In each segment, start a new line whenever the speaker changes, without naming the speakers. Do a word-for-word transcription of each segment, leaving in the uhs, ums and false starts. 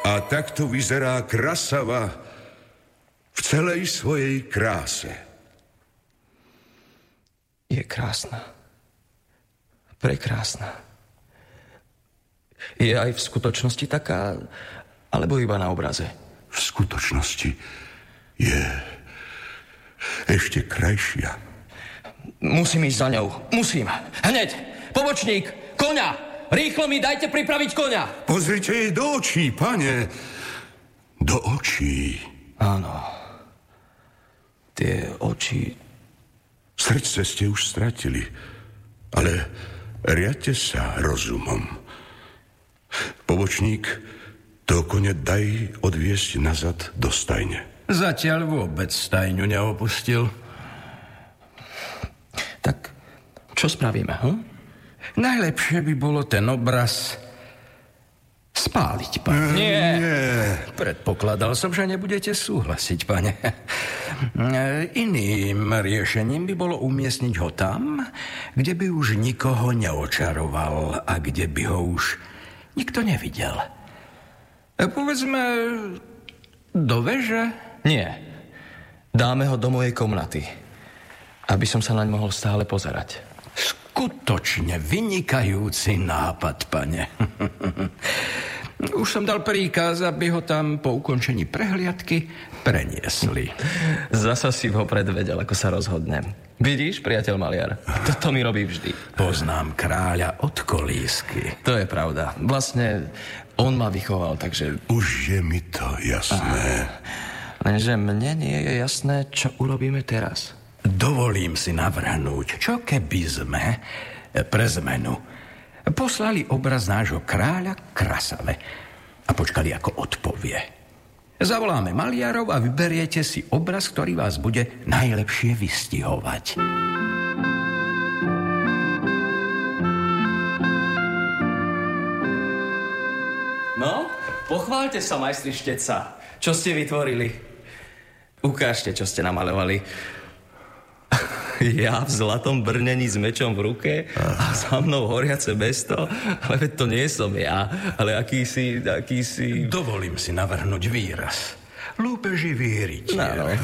A takto vyzerá Krasava v celej svojej kráse.
Je krásna. Prekrásna. Je aj v skutočnosti taká, alebo iba na obraze?
V skutočnosti je ešte krajšia.
Musím ísť za ňou. Musím. Hneď. Pobočník, koňa. Rýchlo mi dajte pripraviť koňa.
Pozrite jej do očí, pane. Do očí.
Áno. Tie oči...
Srdce ste už stratili, ale riadte sa rozumom. Pobočník, to kone daj odviesť nazad do stajne.
Zatiaľ vôbec stajňu neopustil.
Tak čo spravíme, hm?
Najlepšie by bolo ten obraz spáliť, pane.
Nie.
Nie.
Predpokladal som, že nebudete súhlasiť, pane. Iným riešením by bolo umiestniť ho tam, kde by už nikoho neočaroval a kde by ho už nikto nevidel. Povedzme, do veže?
Nie. Dáme ho do mojej komnaty, aby som sa naň mohol stále pozerať.
Skutočne vynikajúci nápad, pane. Už som dal príkaz, aby ho tam po ukončení prehliadky preniesli.
Zasa si vopred vedel, ako sa rozhodnem. Vidíš, priateľ maliar? Toto mi robí vždy.
Poznám kráľa od kolísky.
To je pravda. Vlastne on ma vychoval, takže...
Už je mi to jasné.
Lenže mne nie je jasné, čo urobíme teraz.
Dovolím si navrhnúť, čo keby sme pre zmenu poslali obraz nášho kráľa Krasave a počkali, ako odpovie. Zavoláme maliarov a vyberiete si obraz, ktorý vás bude najlepšie vystihovať.
No, pochváľte sa, majstri Šteca. Čo ste vytvorili? Ukážte, čo ste namaľovali. Ja v zlatom brnení s mečom v ruke a za mnou horiace mesto. Ale veď to nie som ja, ale akýsi, akýsi...
Dovolím si navrhnúť výraz. Lúpeživý rytier.
No.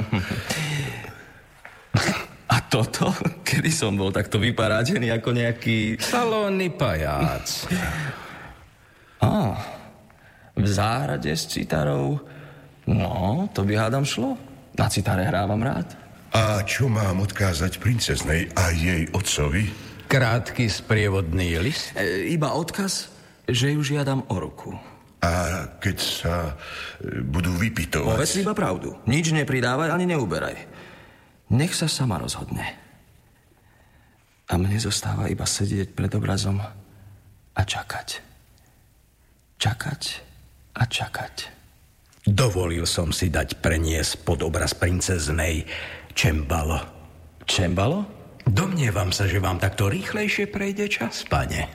A toto? Kedy som bol takto vyparádený ako nejaký...
Salónny pajac.
Á, v záhrade s citarou. No, to by hádam šlo. Na citare hrávam rád.
A čo mám odkázať princeznej a jej otcovi?
Krátky sprievodný list?
E, iba odkaz, že ju žiadam o ruku.
A keď sa e, budú vypytovať...
Povedz iba pravdu. Nič nepridávaj ani neuberaj. Nech sa sama rozhodne. A mne zostáva iba sedieť pred obrazom a čakať. Čakať a čakať.
Dovolil som si dať preniesť pod obraz princeznej čembalo.
Čembalo?
Domnievam sa, že vám takto rýchlejšie prejde čas, pane.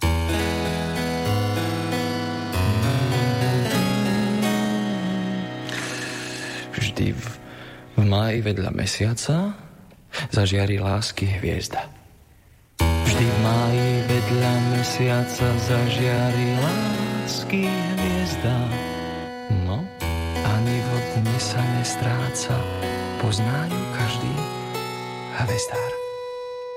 Vždy v, v máji vedľa mesiaca zažiari lásky hviezda. Vždy v máji vedľa mesiaca zažiari lásky hviezda. No, ani vo dne sa nestráca, pozná ju každý hvezdár.